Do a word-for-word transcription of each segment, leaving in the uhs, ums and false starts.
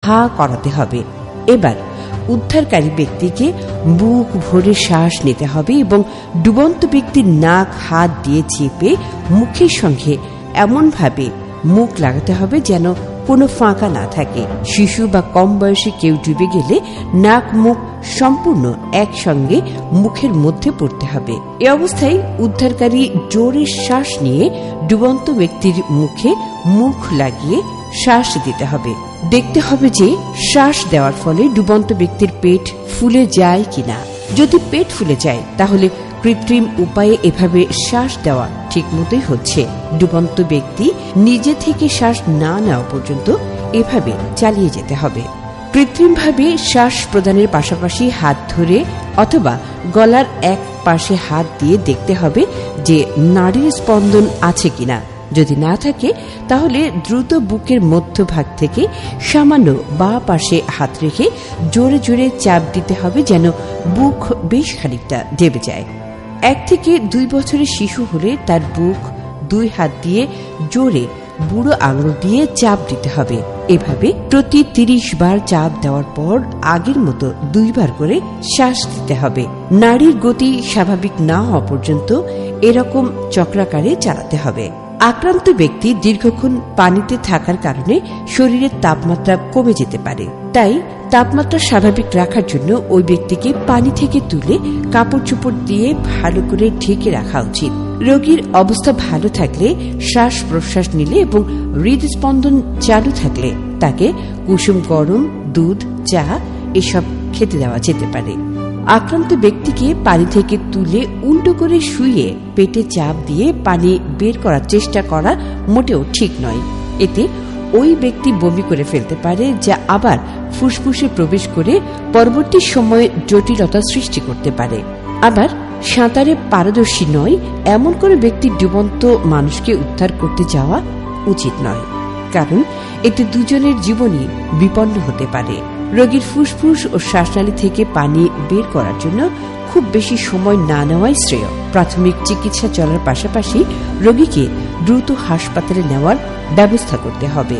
হা করাতে হবে। এবার উদ্ধারকারী ব্যক্তিকে বুক ভরে শ্বাস নিতে হবে এবং ডুবন্ত ব্যক্তির নাক হাত দিয়ে চেপে মুখের সঙ্গে এমনভাবে মুখ লাগাতে হবে যেন কোনো ফাঁকা না থাকে। শিশু বা কম বয়সী কেউ ডুবে গেলে নাক মুখ সম্পূর্ণ একসঙ্গে মুখের মধ্যে পড়তে হবে। এ অবস্থায় উদ্ধারকারী জোরে শ্বাস নিয়ে ডুবন্ত ব্যক্তির মুখে মুখ লাগিয়ে শ্বাস দিতে হবে। দেখতে হবে যে শ্বাস দেওয়ার ফলে ডুবন্ত ব্যক্তির পেট ফুলে যায় কিনা। যদি পেট ফুলে যায় তাহলে কৃত্রিম উপায়ে এভাবে শ্বাস দেওয়া ঠিক মতোই হচ্ছে। ডুবন্ত ব্যক্তি নিজে থেকে শ্বাস না নেওয়া পর্যন্ত এভাবে চালিয়ে যেতে হবে। কৃত্রিমভাবে শ্বাস প্রদানের পাশাপাশি হাত ধরে অথবা গলার এক পাশে হাত দিয়ে দেখতে হবে যে নাড়ির স্পন্দন আছে কিনা। যদি না থাকে তাহলে দ্রুত বুকের মধ্যভাগ থেকে সামান্য বাঁ পাশে হাত রেখে জোরে জোরে চাপ দিতে হবে যেন বুক বেশ খানিকটা দেবে যায়। এক থেকে দুই বছরের শিশু হলে তার বুক দুই হাত দিয়ে জোরে বুড়ো আঙুল দিয়ে চাপ দিতে হবে। এভাবে প্রতি তিরিশ বার চাপ দেওয়ার পর আগের মতো দুইবার করে শ্বাস দিতে হবে। নাড়ির গতি স্বাভাবিক না হওয়া পর্যন্ত এরকম চক্রাকারে চালাতে হবে। আক্রান্ত ব্যক্তি দীর্ঘক্ষণ পানিতে থাকার কারণে শরীরের তাপমাত্রা কমে যেতে পারে। তাই তাপমাত্রা স্বাভাবিক রাখার জন্য ওই ব্যক্তিকে পানি থেকে তুলে কাপড় চোপড় দিয়ে ভালো করে ঢেকে রাখা উচিত। রোগীর অবস্থা ভালো থাকলে শ্বাস প্রশ্বাস নিলে এবং হৃদস্পন্দন চালু থাকলে তাকে কুসুম গরম দুধ চা এসব খেতে দেওয়া যেতে পারে। আক্রান্ত ব্যক্তিকে পানি থেকে তুলে উল্টো করে শুয়ে পেটে চাপ দিয়ে পানি বের করার চেষ্টা করা মোটেও ঠিক নয়। এতে ওই ব্যক্তি বমি করে ফেলতে পারে, যা আবার ফুসফুসে প্রবেশ করে পরবর্তী সময়ে জটিলতা সৃষ্টি করতে পারে। আবার সাঁতারে পারদর্শী নয় এমন করে ব্যক্তি ডুবন্ত মানুষকে উদ্ধার করতে যাওয়া উচিত নয়, কারণ এতে দুজনের জীবনই বিপন্ন হতে পারে। রোগীর ফুসফুস ও শ্বাসনালী থেকে পানি বের করার জন্য খুব বেশি সময় না নেওয়াই শ্রেয়। প্রাথমিক চিকিৎসা চলার পাশাপাশি রোগীকে দ্রুত হাসপাতালে নেওয়ার ব্যবস্থা করতে হবে।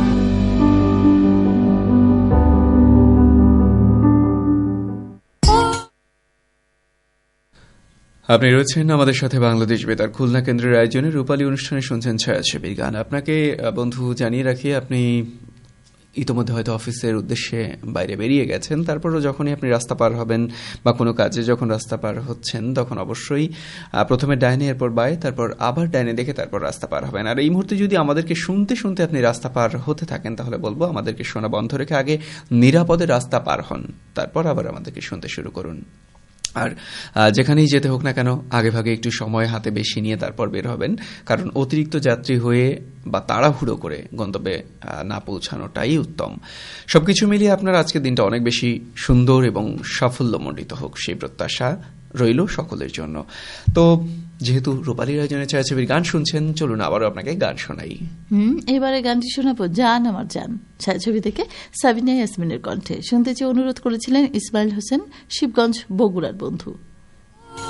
আপনি রয়েছেন আমাদের সাথে বাংলাদেশ বেতার খুলনা কেন্দ্রের আয়োজনে রূপালী অনুষ্ঠানে শুনছেন ছায়াছবির গান। আপনাকে বন্ধু জানিয়ে রাখি, আপনি ইতোমধ্যে হয়তো অফিসের উদ্দেশ্যে বাইরে বেরিয়ে গেছেন। তারপরও যখনই আপনি রাস্তা পার হবেন বা কোনো কাজে যখন রাস্তা পার হচ্ছেন, তখন অবশ্যই প্রথমে ডাইনে এরপর বাই, তারপর আবার ডাইনে দেখে তারপর রাস্তা পার হবেন। আর এই মুহূর্তে যদি আমাদেরকে শুনতে শুনতে আপনি রাস্তা পার হতে থাকেন, তাহলে বলবো আমাদেরকে শোনা বন্ধ রেখে আগে নিরাপদে রাস্তা পার হন, তারপর আবার আমাদেরকে শুনতে শুরু করুন। আর যেখানেই যেতে হোক না কেন আগে ভাগে একটু সময় হাতে বেশি নিয়ে তারপর বের হবেন, কারণ অতিরিক্ত যাত্রী হয়ে বা তাড়াহুড়ো করে গন্তব্যে না পৌঁছানোটাই উত্তম। সবকিছু মিলিয়ে আপনার আজকের দিনটা অনেক বেশি সুন্দর এবং সাফল্যমণ্ডিত হোক, সেই প্রত্যাশা রইল সকলের জন্য। তো যেহেতু রূপালীর আয়োজনে ছায়াছবির গান শুনছেন, চলুন আবারও আপনাকে গান শোনাই। হুম এবারে গানটি শোনাবো জান আমার জান, ছায়াছবি থেকে সাবিনা ইয়াসমিনের কণ্ঠে। শুনতে চেয়ে অনুরোধ করেছিলেন ইসমাইল হোসেন, শিবগঞ্জ বগুড়ার বন্ধু।